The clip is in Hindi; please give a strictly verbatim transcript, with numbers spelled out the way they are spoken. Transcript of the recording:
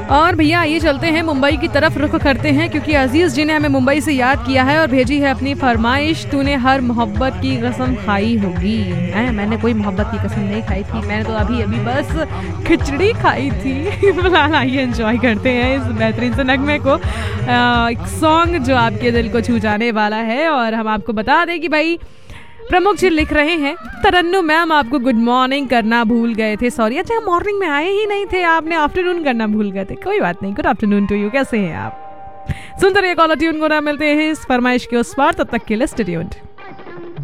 और भैया ये चलते हैं मुंबई की तरफ रुख करते हैं, क्योंकि अजीज जी ने हमें मुंबई से याद किया है और भेजी है अपनी फरमाइश, तूने हर मोहब्बत की कसम खाई होगी। ऐ, मैंने कोई मोहब्बत की कसम नहीं खाई थी, मैंने तो अभी अभी बस खिचड़ी खाई थी। फिलहाल आइए एंजॉय करते हैं इस बेहतरीन से नगमे को, एक सॉन्ग जो आपके दिल को छू जाने वाला है। और हम आपको बता दें कि भाई प्रमुख जी लिख रहे हैं, तरन्नुम मैम आपको गुड मॉर्निंग करना भूल गए थे, सॉरी। अच्छा, मॉर्निंग में आए ही नहीं थे, आपने आफ्टरनून करना भूल गए थे, कोई बात नहीं, गुड आफ्टरनून टू यू। कैसे हैं आप? सुनते रहिए कॉलर ट्यून को, ना मिलते हैं इस फरमाइश के उस पार, तब तक के लिए स्टे ट्यून्ड।